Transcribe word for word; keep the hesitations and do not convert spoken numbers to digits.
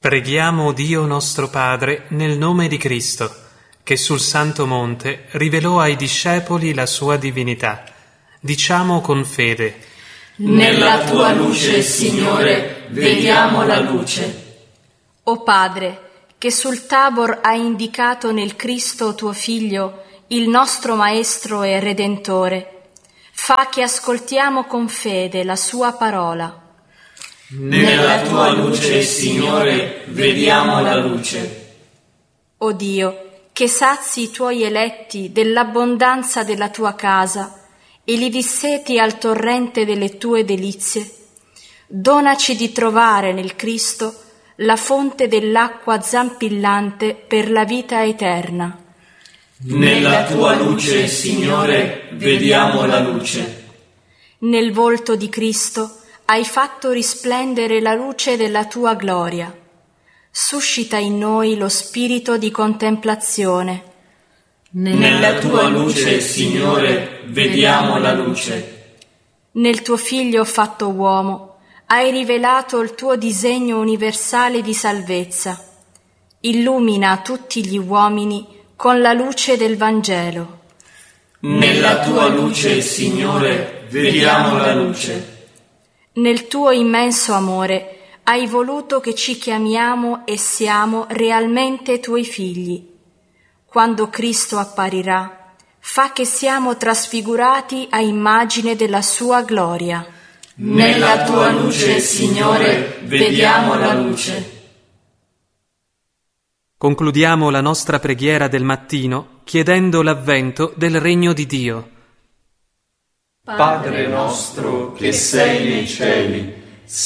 Preghiamo Dio nostro Padre nel nome di Cristo, che sul Santo Monte rivelò ai discepoli la sua divinità. Diciamo con fede: Nella tua luce, Signore, vediamo la luce. O Padre, che sul Tabor hai indicato nel Cristo tuo Figlio, il nostro Maestro e Redentore, fa che ascoltiamo con fede la sua parola. Nella tua luce, Signore, vediamo la luce. O Dio, che sazi i tuoi eletti dell'abbondanza della tua casa e li disseti al torrente delle tue delizie, donaci di trovare nel Cristo la fonte dell'acqua zampillante per la vita eterna. Nella tua luce, Signore, vediamo la luce. Nel volto di Cristo hai fatto risplendere la luce della tua gloria. Suscita in noi lo spirito di contemplazione. Nella tua luce, Signore, vediamo la luce. Nel tuo Figlio fatto uomo hai rivelato il tuo disegno universale di salvezza. Illumina tutti gli uomini con la luce del Vangelo. Nella tua luce, Signore, vediamo la luce. Nel tuo immenso amore hai voluto che ci chiamiamo e siamo realmente tuoi figli. Quando Cristo apparirà, fa che siamo trasfigurati a immagine della sua gloria. Nella tua luce, Signore, vediamo la luce. Concludiamo la nostra preghiera del mattino chiedendo l'avvento del Regno di Dio. Padre nostro che sei nei cieli,